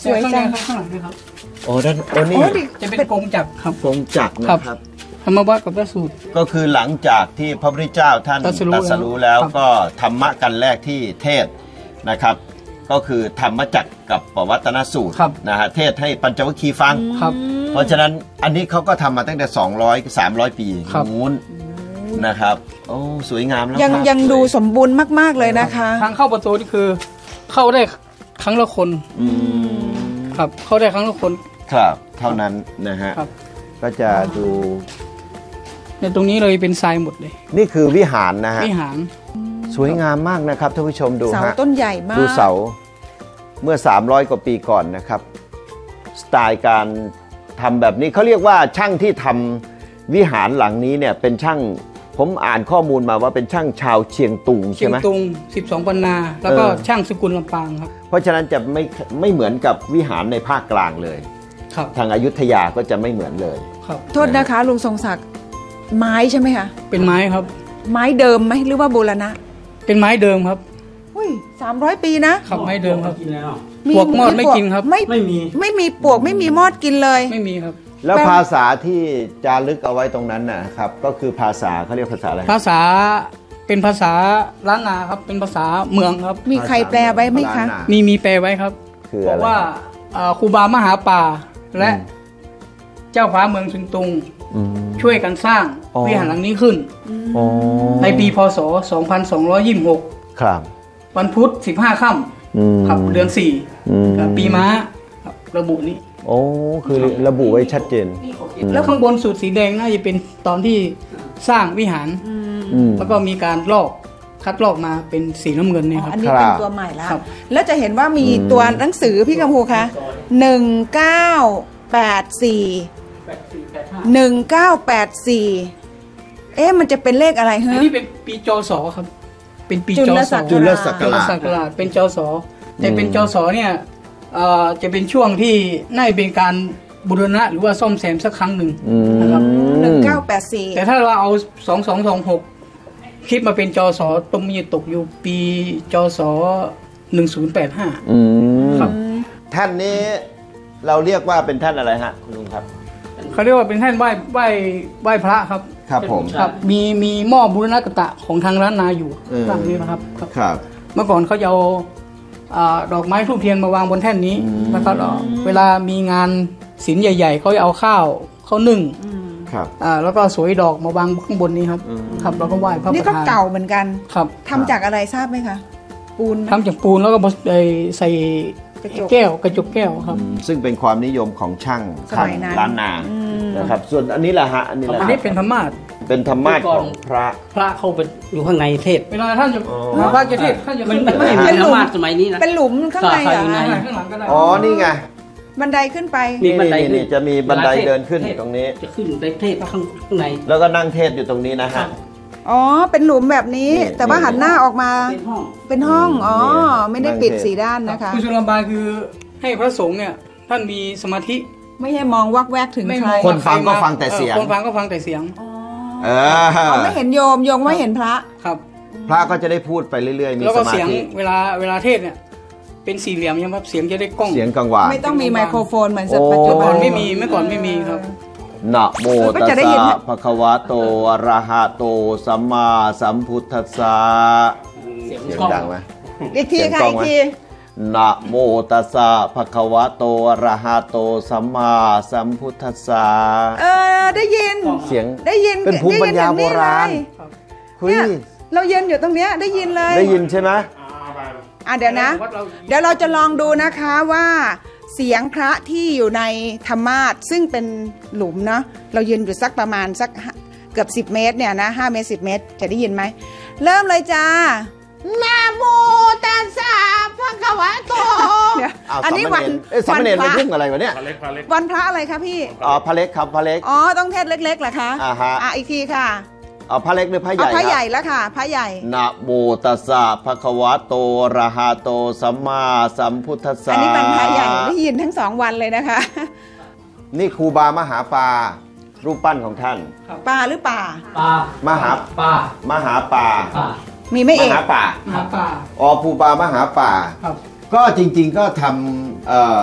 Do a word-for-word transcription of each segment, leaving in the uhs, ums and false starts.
สวยจังข้างหลังด้วยครับโอ้ด้านโอ้นี่จะเป็นกงจักรครับกงจักรนะครับธรรมวัตรกับพระสูตรก็คือหลังจากที่พระพุทธเจ้าท่านตรัสรู้แล้วก็ธรรมะกันแรกที่เทศนะครับก็คือธรรมจักรกับปวัตตนสูตรนะฮะเทศให้ปัญจวัคคีย์ฟังเพราะฉะนั้นอันนี้เขาก็ทำมาตั้งแต่สองร้อย สามร้อยปีนู้นนะครับโอ้สวยงามแล้วยังยังดูสมบูรณ์มากๆเลยนะคะทางเข้าประตูนี่คือเข้าได้ครั้งละคนครับเข้าได้ครั้งละคนครับเท่านั้นนะฮะก็จะดูในตรงนี้เลยเป็นทรายหมดเลยนี่คือวิหารนะฮะวิหารสวยงามมากนะครับท่านผู้ชมดูเสาต้นใหญ่มากดูเสาเมื่อสามร้อยกว่าปีก่อนนะครับสไตล์การทำแบบนี้เขาเรียกว่าช่างที่ทำวิหารหลังนี้เนี่ยเป็นช่างผมอ่านข้อมูลมาว่าเป็นช่างชาวเชียงตุงใช่ไหมเชียงตุงสิบสองปันนาแล้วก็ช่างสกุลลำปางครับเพราะฉะนั้นจะไม่ไม่เหมือนกับวิหารในภาคกลางเลยครับทางอยุธยาก็จะไม่เหมือนเลยครับโทษนะคะลุงทรงศักดิ์ไม้ใช่ไหมคะเป็นไม้ครับไม้เดิมไหมหรือว่าโบราณะเป็นไม้เดิมครับอุ้ยสามร้อยปีนะครับไม้เดิมครับปวกมอดไม่กินครับไม่ไม่มีไม่มีปวกไม่มีมอดกินเลยไม่มีครับแล้วภาษาที่จารึกเอาไว้ตรงนั้นนะครับก็คือภาษาเขาเรียกภาษาอะไรภาษาเป็นภาษาล้านนาครับเป็นภาษาเมืองครับมีใครแปลไว้ไหมคะมีมีแปลไว้ครับบอกว่าครูบามหาป่าและเจ้าฟ้าเมืองเชียงตุงช่วยกันสร้างวิหารหลังนี้ขึ้นในปีพ.ศ. สองพันสองร้อยยี่สิบหกครับวันพุธสิบห้าค่ำครับเดือนสี่ปีม้าระบุนี้โอ้คือระบุไว้ชัดเจนแล้วข้างบนสุดสีแดงน่าจะเป็นตอนที่สร้างวิหารแล้วก็มีการลอกคัดลอกมาเป็นสีน้ำเงินนี่ครับอันนี้เป็นตัวใหม่แล้วแล้วจะเห็นว่ามีตัวหนังสือพี่กัมพูคะหนึ่งเก้าแปดสี่หนึ่งเก้าแปดสี่เอ๊ะมันจะเป็นเลขอะไรฮะอันนี้เป็นปีจศครับเป็นปีจศจุลศักราชเป็นจศแต่เป็นจศเนี่ยจะเป็นช่วงที่น่าจะเป็นการบูรณะหรือว่าซ่อมแซมสักครั้งหนึ่งนะครับหนึ่งเก้าแปดสี่แต่ถ้าเราเอาสองสองสองหกคิดมาเป็นจศตรงมีตกอยู่ปีจศหนึ่งศูนย์แปดห้าครับท่านนี้เราเรียกว่าเป็นท่านอะไรฮะคุณลุงครับเขาเรียกว่าเป็นท่านไหว้ไหว้ไหว้พระครับครับผมครับมีมีหม้อบูรณะกตะของทางร้านนาอยู่ตรงนี้นะครับครับเมื่อก่อนเขาจะเอาดอกไม้ทูบเทียนมาวางบนแท่นนี้แล้วก็เวลามีงานศีลใหญ่ๆเขาจะเอาข้าวเขานึ่งครับแล้วก็สวยดอกมาวางข้างบนนี้ครับครับเราก็ไหว้พระประธานนี่ก็เก่าเหมือนกันครับทำจากอะไรทราบไหมคะปูนทำจากปูนแล้วก็ใส่แก้วกระจกแก้วครับซึ่งเป็นความนิยมของช่างทางล้านนานะครับส่วนอันนี้แหละฮะอันนี้แหละอันนี้เป็นธรรมาสเป็นธรรมาสของพระพระเข้าไปอยู่ข้างในเทศเวลาท่านจะพระจะเทศท่านจะไม่ไม่มีธรรมาสสมัยนี้นะเป็นหลุมข้างในเหรออ๋อนี่ไงบันไดขึ้นไปนี่นี่จะมีบันไดเดินขึ้นตรงนี้จะขึ้นไปเทศข้างในแล้วก็นั่งเทศอยู่ตรงนี้นะฮะอ๋อเป็นหลุมแบบนี้แต่ว่าหันหน้าออกมาเป็นห้องอ๋อไม่ได้ปิดสี่ด้านนะคะคือสุรบาคือให้พระสงฆ์เนี่ยท่านมีสมาธิไม่ให้มองวักแวกถึงใครคนฟังก็ฟังแต่เสียงคนฟังก็ฟังแต่เสียงเออไม่เห็นโยมโยมไม่เห็นพระครับพระก็จะได้พูดไปเรื่อยๆมีสมาธิแล้วก็เสียงเวลาเวลาเทศเนี่ยเป็นสี่เหลี่ยมใช่ไหมครับเสียงจะได้ก้องเสียงกังวานไม่ต้องมีไมโครโฟนเหมือนปัจจุบันไม่มีเมื่อก่อนไม่มีครับนะโมตัสสะภะคะวะโตอะระหะโตสัมมาสัมพุทธัสสะเสียงดังไหมอีกทีค่ะอีกทีนะโมตัสสะภะคะวะโตอะระหะโตสัมมาสัมพุทธัสสะเออได้ยินเสียงได้ยินเป็นภูมิปัญญาโบราณคุยเรายืนอยู่ตรงเนี้ยได้ยินเลยได้ยินใช่ไหมอ่ะเดี๋ยวนะเดี๋ยวเราจะลองดูนะคะว่าเสียงพระที่อยู่ในธรรมาสซึ่งเป็นหลุมเนาะเรายืนอยู่สักประมาณสักเกือบสิบเมตรเนี่ยนะห้าเมตรสิบเมตรจะได้ยินไหมเริ่มเลยจ้านะโมตัสสะภะคะวะโตอันนี้วันสามเณรไปยุ่งอะไรวะเนี่ยวันพระอะไรคะพี่อ๋อพระเล็กครับพระเล็กอ๋อต้องเทศเล็กๆเหรอคะอ่าฮะอ่ะอีกทีค่ะเอาพระเล็กหรือพระใหญ่พระใหญ่แล้วค่ะพระใหญ่นะโมตัสสะภะคะวะโตอะระหะโตสัมมาสัมพุทธัสสะอันนี้เป็นพระใหญ่ได้ยินทั้งสองวันเลยนะคะนี่ครูบามหาปารูปปั้นของท่านปาหรือป่าป่มหาป่มหาปามีไม่เอกมหาป่ามหาป่าอ๋อครูบามหาป่าก็จริงๆก็ทำ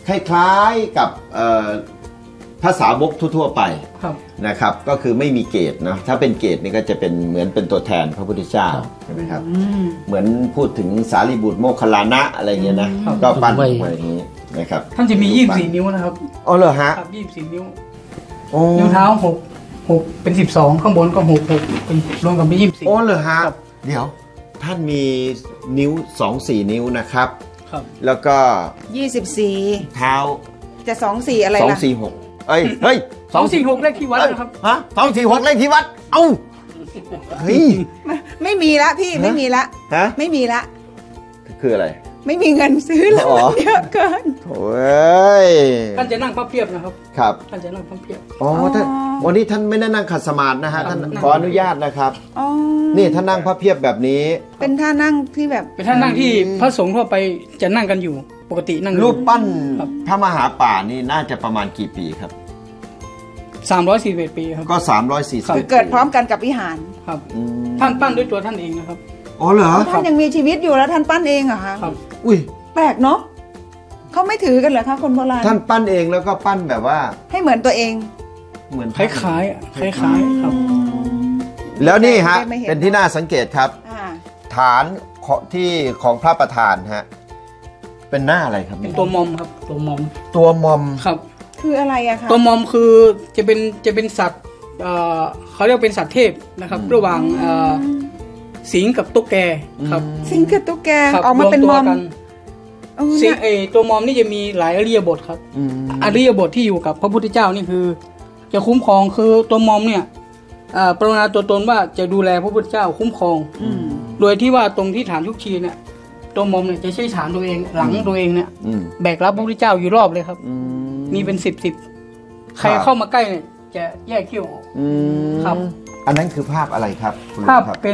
คล้ายๆกับภาษาบกทั่วๆไปนะครับก็คือไม่มีเกตนะถ้าเป็นเกตนี่ก็จะเป็นเหมือนเป็นตัวแทนพระพุทธเจ้าใช่ไหมครับเหมือนพูดถึงสารีบุตรโมคคัลลานะอะไรเงี้ยนะก็ปั้นออกมาอย่างนี้นะครับท่านจะมียี่สิบสี่นิ้วนะครับอ๋อเหรอฮะยี่สิบสี่นิ้วนิ้วเท้าหกหกเป็นสิบสองข้างบนก็หกหกเป็นรวมกันเป็นยี่สิบสี่อ๋อเหรอฮะเดี๋ยวท่านมีนิ้วสองสี่นิ้วนะครับแล้วก็ยี่สิบสี่เท้าจะสองสี่อะไรล่ะสองสี่หกเอ้ยเฮ้ยสองสี่หกเลขที่วัดนะครับฮะสองสี่หกเลขที่วัดเอ้าเฮ้ยไม่มีละพี่ไม่มีละฮะไม่มีละคืออะไรไม่มีเงินซื้อแล้วมันเยอะเกินโอ้ยท่านจะนั่งพับเพียบนะครับครับท่านจะนั่งพับเพียบอ๋อท่านวันนี้ท่านไม่ได้นั่งขัดสมาธินะฮะท่านขออนุญาตนะครับอ๋อนี่ท่านนั่งพับเพียบแบบนี้เป็นท่านั่งที่แบบเป็นท่านั่งที่พระสงฆ์ทั่วไปจะนั่งกันอยู่ปกตินั่งรูปปั้นพระมหาป่านี่น่าจะประมาณกี่ปีครับสามร้อยสี่สิบเอ็ดปีครับก็สามร้อยสี่สิบคือเกิดพร้อมกันกับวิหารครับท่านปั้นด้วยตัวท่านเองนะครับอ๋อเหรอท่านยังมีชีวิตอยู่แล้วท่านปั้นเองเหรอคะครับอุ้ยแปลกเนาะเขาไม่ถือกันเหรอคะคนโบราณท่านปั้นเองแล้วก็ปั้นแบบว่าให้เหมือนตัวเองเหมือนคล้ายๆคล้ายๆครับแล้วนี่ฮะเป็นที่น่าสังเกตครับฐานที่ของพระประธานฮะเป็นหน้าอะไรครับเป็นตัวมอมครับตัวมอมตัวมอมครับคืออะไรอะคะตัวมอมคือจะเป็นจะเป็นสัตว์เขาเรียกเป็นสัตว์เทพนะครับระหว่างสิงกับตุ๊กแกครับสิงกับตุ๊กแกออกมาเป็นมอมสิงเอตัวมอมนี่จะมีหลายอริยบทครับอริยบทที่อยู่กับพระพุทธเจ้านี่คือจะคุ้มครองคือตัวมอมเนี่ยปรารถนาตัวตนว่าจะดูแลพระพุทธเจ้าคุ้มครองโดยที่ว่าตรงที่ฐานทุกชีเนี่ยตัวมอมเนี่ยจะใช้ฐานตัวเองหลังตัวเองเนี่ยแบกรับพระพุทธเจ้าอยู่รอบเลยครับมีเป็นสิบสิบใครเข้ามาใกล้เนี่ยจะแยกเขี้ยวออกครับอันนั้นคือภาพอะไรครับภาพเป็น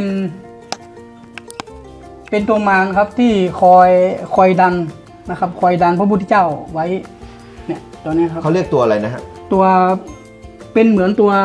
เป็นตัวมารครับที่คอยคอยดันนะครับคอยดันพระพุทธเจ้าไว้เนี่ยตัวนี้ครับเขาเรียกตัวอะไรนะฮะตัวเป็นเหมือนตัว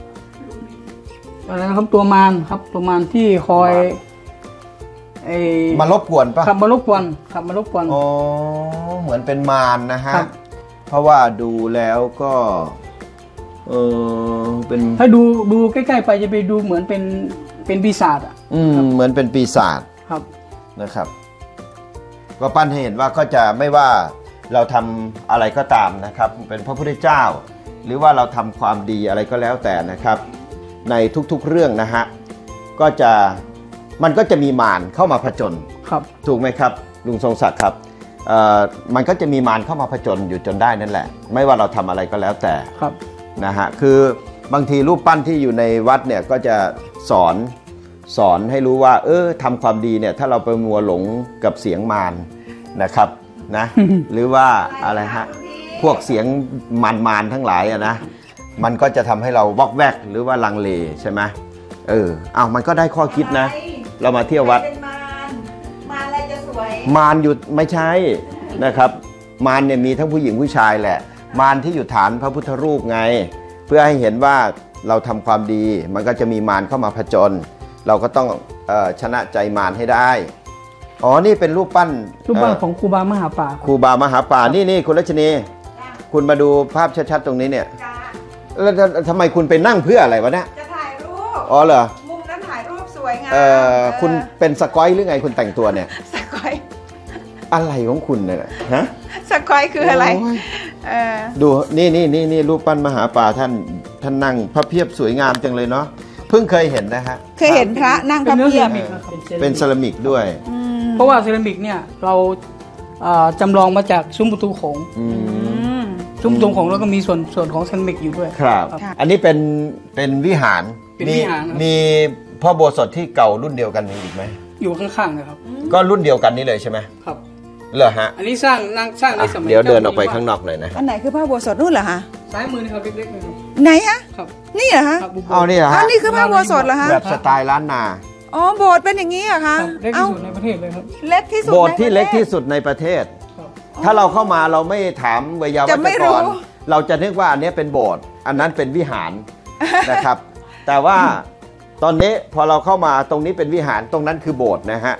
อะไรนะครับตัวมารครับตัวมารที่คอยไอมารบกวนปะครับมารบกวนครับมารบกวนอ๋อเหมือนเป็นมารนะฮะเพราะว่าดูแล้วก็เออเป็นถ้าดูดูใกล้ๆไปจะไปดูเหมือนเป็นเป็นปีศาจอ่ะอืมเหมือนเป็นปีศาจครับนะครับก็ปั้นให้เห็นว่าก็จะไม่ว่าเราทำอะไรก็ตามนะครับเป็นพระพุทธเจ้าหรือว่าเราทำความดีอะไรก็แล้วแต่นะครับในทุกๆเรื่องนะฮะก็จะมันก็จะมีมารเข้ามาผจญครับถูกไหมครับลุงทรงศักดิ์ครับมันก็จะมีมารเข้ามาผจญอยู่จนได้นั่นแหละไม่ว่าเราทำอะไรก็แล้วแต่ครับนะฮะคือบางทีรูปปั้นที่อยู่ในวัดเนี่ยก็จะสอนสอนให้รู้ว่าเออทำความดีเนี่ยถ้าเราไปมัวหลงกับเสียงมารนะครับนะ หรือว่าอะไรฮะพวกเสียงมารมารทั้งหลายอะนะมันก็จะทำให้เราวอกแวกหรือว่าลังเลใช่ไหมเอออ้าวมันก็ได้ข้อคิดนะเรามาเที่ยววัดมารอะไรจะสวยมารอยู่ไม่ใช่นะครับมารเนี่ยมีทั้งผู้หญิงผู้ชายแหละมารที่อยู่ฐานพระพุทธรูปไงเพื่อให้เห็นว่าเราทำความดีมันก็จะมีมารเข้ามาผจญเราก็ต้องเอ่อชนะใจมารให้ได้อ๋อนี่เป็นรูปปั้นรูปปั้นของครูบามหาป่าครูบามหาป่านี่นี่คุณรัชนีคุณมาดูภาพชัดๆตรงนี้เนี่ยแล้วทำไมคุณไปนั่งเพื่ออะไรวะเนี่ยจะถ่ายรูปอ๋อเหรอมุมนั้นถ่ายรูปสวยงามเออคุณเป็นสกอยหรือไงคุณแต่งตัวเนี่ยสกอยอะไรของคุณเนี่ยฮะสกอยคืออะไรดูนี่นี่นี่นี่รูปปั้นมหาป่าท่านท่านนั่งพระเพียบสวยงามจังเลยเนาะเพิ่งเคยเห็นนะฮะเคยเห็นพระนั่งพระเพียบเป็นเซรามิกด้วยเพราะว่าเซรามิกเนี่ยเราจำลองมาจากซุ้มประตูโขงซุ้มประตูโขงแล้วก็มีส่วนส่วนของเซรามิกอยู่ด้วยครับอันนี้เป็นเป็นวิหารมีมีพ่อโบสถที่เก่ารุ่นเดียวกันมีอีกไหมอยู่ข้างๆนะครับก็รุ่นเดียวกันนี้เลยใช่ไหมครับเหรอฮะอันนี้สร้างนั่งสร้างในสมัยเดี๋ยวเดินออกไปข้างนอกหน่อยนะอันไหนคือพระโบสถนู่นเหรอฮะซ้ายมือนี่ครับเล็กๆนะครับไหนฮะครับนี่เหรอฮะเอานี่เหรอฮะอันนี้คือพระโบสถเหรอฮะแบบสไตล์ล้านนาอ๋อโบสถ์เป็นอย่างนี้เหรอคะเล็กที่สุดในประเทศเลยครับเล็กที่สุดโบสถ์ที่เล็กที่สุดในประเทศถ้าเราเข้ามาเราไม่ถามวิทยาวัจกรเราจะนึกว่าอันนี้เป็นโบสถ์อันนั้นเป็นวิหารนะครับแต่ว่าตอนนี้พอเราเข้ามาตรงนี้เป็นวิหารตรงนั้นคือโบสถ์นะฮะเอ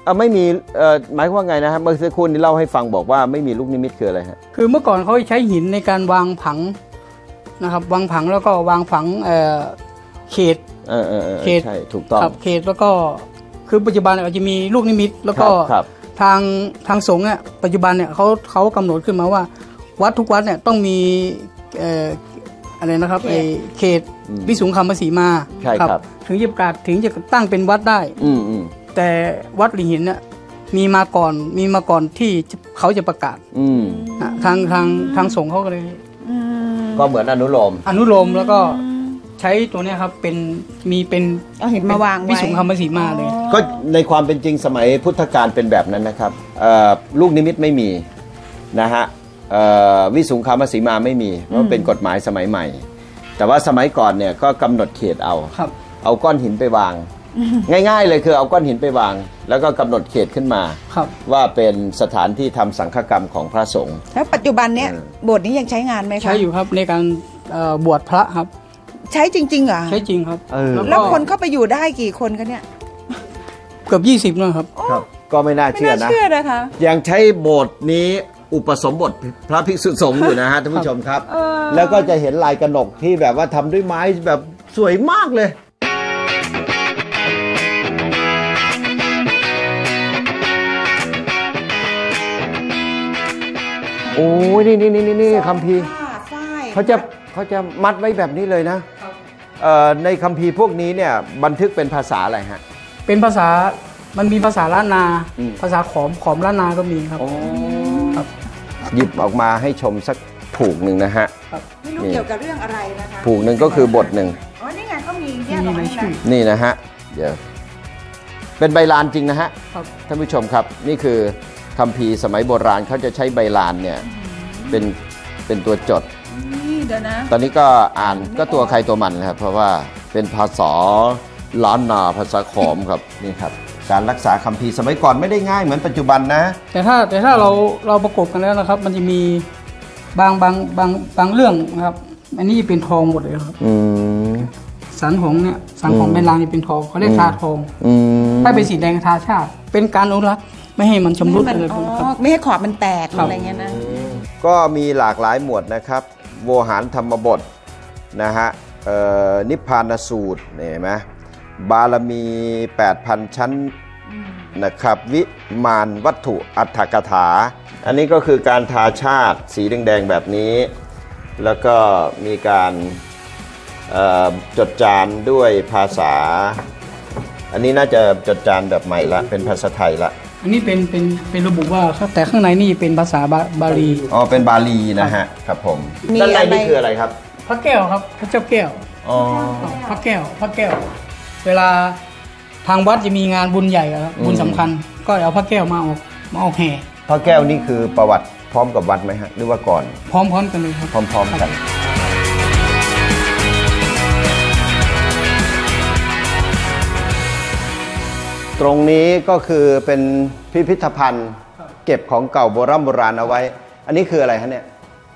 อ่ะไม่มีเอ่อหมายความว่าไงนะครับเมื่อสักครู่นี้เล่าให้ฟังบอกว่าไม่มีลูกนิมิตคืออะไรฮะคือเมื่อก่อนเขาใช้หินในการวางผังนะครับวางผังแล้วก็วางผังเอ่อเขตเออเออเขตใช่ถูกต้องครับเขตแล้วก็คือปัจจุบันอาจจะมีลูกนิมิตแล้วก็ทางทางสงฆ์เนี่ยปัจจุบันเนี่ยเขาเขากำหนดขึ้นมาว่าวัดทุกวัดเนี่ยต้องมีเอ่ออะไรนะครับไอเขตวิสุงคัมภสีมาใช่ครับถึงจะประกาศถึงจะตั้งเป็นวัดได้อืมอืมแต่วัดหลิงหินเนี่ยมีมาก่อนมีมาก่อนที่เขาจะประกาศอืมทางทางทางสงฆ์เขาก็เลยก็เหมือนอนุโลมอนุโลมแล้วก็ใช้ตัวนี้ครับเป็นมีเป็นเอาหินมาวางไว้วิสุงคัมภสีมาเลยก็ในความเป็นจริงสมัยพุทธกาลเป็นแบบนั้นนะครับลูกนิมิตไม่มีนะฮะวิสุงคัมภสีมาไม่มีเพราะเป็นกฎหมายสมัยใหม่แต่ว่าสมัยก่อนเนี่ยก็กำหนดเขตเอาเอาก้อนหินไปวางง่ายๆเลยคือเอาก้อนหินไปวางแล้วก็กำหนดเขตขึ้นมาว่าเป็นสถานที่ทำสังฆกรรมของพระสงฆ์แล้วปัจจุบันเนี้ยโบสถ์นี้ยังใช้งานไหมคะใช้อยู่ครับในการบวชพระครับใช้จริงๆเหรอใช้จริงครับแล้วคนเข้าไปอยู่ได้กี่คนคะเนี่ยเกือบยี่สิบนะครับครับก็ไม่น่าเชื่อนะไม่น่าเชื่อนะคะยังใช้โบสถ์นี้อุปสมบทพระภิกษุสงฆ์อยู่นะฮะท่านผู้ชมครับแล้วก็จะเห็นลายกระหนกที่แบบว่าทำด้วยไม้แบบสวยมากเลยโอ้ยนี่นี่นี่นี่คัมภีร์เขาจะเขาจะมัดไว้แบบนี้เลยนะในคัมภีร์พวกนี้เนี่ยบันทึกเป็นภาษาอะไรฮะเป็นภาษามันมีภาษาล้านนาภาษาขอมขอมล้านนาก็มีครับครับหยิบออกมาให้ชมสักผูกหนึ่งนะฮะไม่รู้เกี่ยวกับเรื่องอะไรนะคะผูกหนึ่งก็คือบทหนึ่งอ๋อนี่ไงเขามีแยกออกมาให้นี่นะฮะเดี๋ยวเป็นใบลานจริงนะฮะท่านผู้ชมครับนี่คือคัมภีร์สมัยโบราณเขาจะใช้ใบลานเนี่ยเป็นเป็นตัวจดตอนนี้ก็อ่านก็ตัวใครตัวมันนะครับเพราะว่าเป็นภาษาล้านนาภาษาขอมครับนี่ครับการรักษาคัมภีร์สมัยก่อนไม่ได้ง่ายเหมือนปัจจุบันนะแต่ถ้าแต่ถ้าเราเราประกบกันแล้วนะครับมันจะมีบางบางบางบางเรื่องนะครับอันนี้เป็นทองหมดเลยครับสันของเนี่ยสันของเป็นลางนี่เป็นทองเขาเรียกทาทองถ้าเป็นสีแดงทาชาติเป็นการอนุรักษ์ไม่ให้มันชำรุดอะไรพวกนี้ครับไม่ให้ขอบมันแตกอะไรเงี้ยนะก็มีหลากหลายหมวดนะครับโวหารธรรมบทนะฮะนิพพานสูตรเห็นไหมบารมี แปดพัน ชั้นนะครับวิมานวัตถุอัฏฐกถาอันนี้ก็คือการทาชาติสีแดงๆแบบนี้แล้วก็มีการจดจานด้วยภาษาอันนี้น่าจะจดจานแบบใหม่ละเป็นภาษาไทยละอันนี้เป็นเป็นเป็นระบุว่าแต่ข้างในนี่เป็นภาษาบาลีอ๋อเป็นบาลีนะฮะครับผมด้านในนี่คืออะไรครับพระแก้วครับพระเจ้าแก้วอ๋อพระแก้วพระแก้วเวลาทางวัดจะมีงานบุญใหญ่ครับบุญสำคัญก็เอาพระแก้วมาออกมาออกแห่พระแก้วนี่คือประวัติพร้อมกับวัดไหมฮะหรือว่าก่อนพร้อมๆกันเลยครับพร้อมๆกันตรงนี้ก็คือเป็นพิพิธภัณฑ์เก็บของเก่าโบราณโบราณเอาไว้อันนี้คืออะไรฮะเนี่ย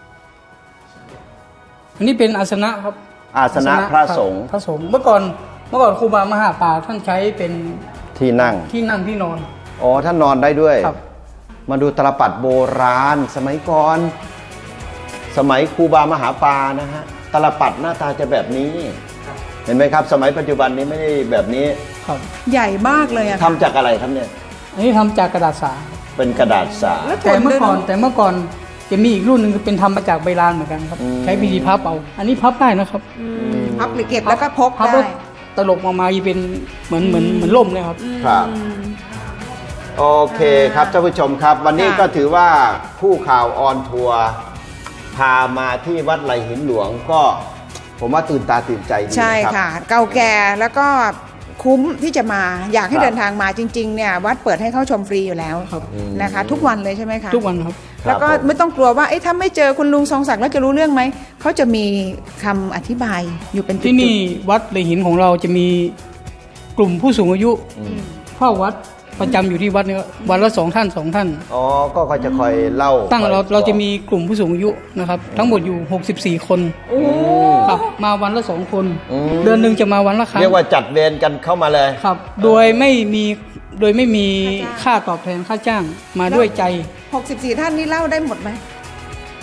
อันนี้เป็นอาสนะครับอาสนะพระสงฆ์พระสงฆ์เมื่อก่อนเมื่อก่อนครูบามหาปาท่านใช้เป็นที่นั่งที่นั่งที่นอนอ๋อท่านนอนได้ด้วยมาดูตลับปัดโบราณสมัยก่อนสมัยครูบามหาปานะฮะตลับปัดหน้าตาจะแบบนี้เห็นไหมครับสมัยปัจจุบันนี้ไม่ได้แบบนี้ครับใหญ่มากเลยอะทำจากอะไรครับเนี่ยอันนี้ทำจากกระดาษสาเป็นกระดาษสาแต่เมื่อก่อนแต่เมื่อก่อนจะมีอีกรุ่นหนึ่งเป็นทำมาจากใบลานเหมือนกันครับใช้วิธีพับเอาอันนี้พับได้นะครับพับหรือเก็บแล้วก็พกได้ตลกมามาเป็นเหมือนเหมือนเหมือนล่มเลยครับครับโอเคครับท่านผู้ชมครับวันนี้ก็ถือว่าผู้ข่าวออนทัวร์พามาที่วัดไหลหินหลวงก็ผมว่าตื่นตาตื่นใจดีใช่ค่ะเก่าแก่แล้วก็คุ้มที่จะมาอยากให้เดินทางมาจริงๆเนี่ยวัดเปิดให้เข้าชมฟรีอยู่แล้วนะคะทุกวันเลยใช่ไหมคะทุกวันครับแล้วก็ไม่ต้องกลัวว่าเอ๊ะถ้าไม่เจอคุณลุงทรงศักดิ์แล้วจะรู้เรื่องไหมเขาจะมีคำอธิบายอยู่เป็นที่นี่วัดไหลหินของเราจะมีกลุ่มผู้สูงอายุเฝ้าวัดประจำอยู่ที่วัดนี้วันละสองท่านสองท่านอ๋อก็เขาจะคอยเล่าตั้งเราเราจะมีกลุ่มผู้สูงอายุนะครับทั้งหมดอยู่หกสิบสี่คนครับมาวันละสองคนเดือนหนึ่งจะมาวันละครั้งเรียกว่าจัดเวรกันเข้ามาเลยครับโดยไม่มีโดยไม่มีค่าตอบแทนค่าจ้างมาด้วยใจหกสิบสี่ท่านนี่เล่าได้หมดไหม